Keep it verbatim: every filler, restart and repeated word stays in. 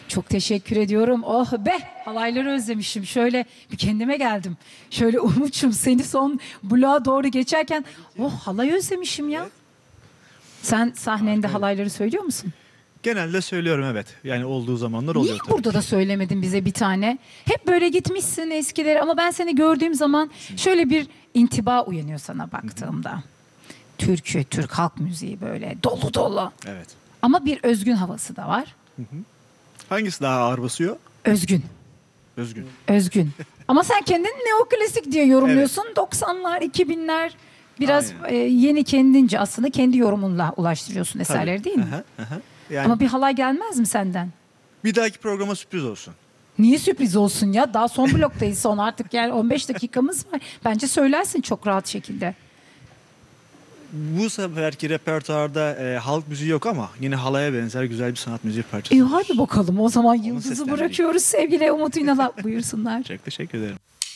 Çok teşekkür ediyorum. Oh be, halayları özlemişim. Şöyle bir kendime geldim. Şöyle Umut'cum seni son bloğa doğru geçerken oh halay özlemişim ya. Sen sahnende halayları söylüyor musun? Genelde söylüyorum evet. Yani olduğu zamanlar oluyor Niye tabii. burada da söylemedin bize bir tane? Hep böyle gitmişsin eskileri ama ben seni gördüğüm zaman şöyle bir intiba uyanıyor sana baktığımda. Türkü, Türk halk müziği böyle dolu dolu. Evet. Ama bir özgün havası da var. Hangisi daha ağır basıyor? Özgün. Özgün. Özgün. Ama sen kendini neoklasik diye yorumluyorsun. doksanlar, iki binler biraz Aynen. e, yeni kendince aslında kendi yorumunla ulaştırıyorsun eserleri Tabii. değil mi? Aha, aha. Yani Ama bir halay gelmez mi senden? bir dahaki programa sürpriz olsun. Niye sürpriz olsun ya? Daha son bloktayız. Son artık yani on beş dakikamız var. Bence söylersin çok rahat şekilde. Bu seferki repertuarda e, halk müziği yok ama yine halaya benzer güzel bir sanat müziği parçası. E hadi bakalım o zaman yıldızı seslendireyim. bırakıyoruz sevgili Umut Ünal'a. Buyursunlar. Çok teşekkür ederim.